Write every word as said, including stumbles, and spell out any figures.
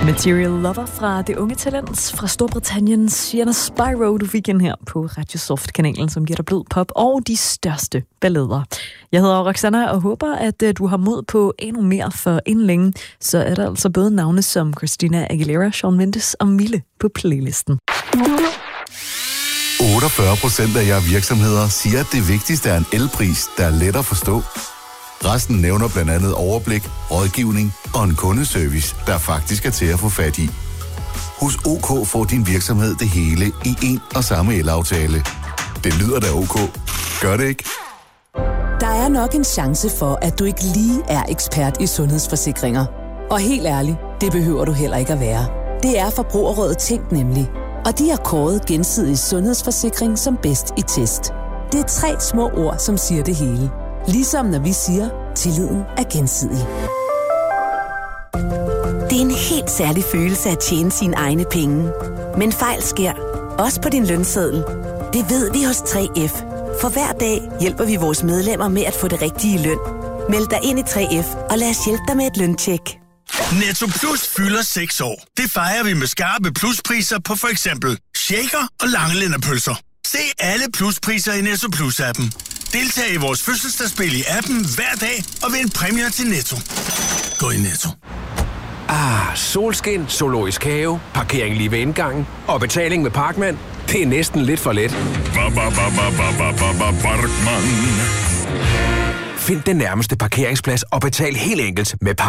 Material Lover fra det unge talent fra Storbritannien, Sienna Spyro, du fik ind her på Radio Soft-kanalen, som giver dig blød pop og de største ballader. Jeg hedder Roxanna og håber, at du har mod på endnu mere, for inden længe, så er der altså både navne som Christina Aguilera, Shawn Mendes og Mille på playlisten. otteogfyrre procent af jer virksomheder siger, at det vigtigste er en elpris, der er let at forstå. Resten nævner blandt andet overblik, rådgivning og en kundeservice, der faktisk er til at få fat i. Hos OK får din virksomhed det hele i en og samme elaftale. Det lyder da OK. Gør det ikke? Der er nok en chance for, at du ikke lige er ekspert i sundhedsforsikringer. Og helt ærligt, det behøver du heller ikke at være. Det er Forbrugerrådet Tænk nemlig. Og de har kåret Gensidig Sundhedsforsikring som bedst i test. Det er tre små ord, som siger det hele. Ligesom når vi siger, tilliden er gensidig. Det er en helt særlig følelse at tjene sine egne penge. Men fejl sker, også på din lønseddel. Det ved vi hos tre F. For hver dag hjælper vi vores medlemmer med at få det rigtige løn. Meld dig ind i tre F, og lad os hjælpe dig med et løntjek. Netto Plus fylder seks år. Det fejrer vi med skarpe pluspriser på for eksempel shaker og langelænderpølser. Se alle pluspriser i Netto Plus-appen. Deltag i vores fødselsdagsspil i appen hver dag og vind præmier til Netto. Gå i Netto. Ah, solskin, zoologisk have, parkering lige ved indgangen og betaling med Parkman. Det er næsten lidt for let. Find den nærmeste parkeringsplads og betal helt enkelt med Parkman.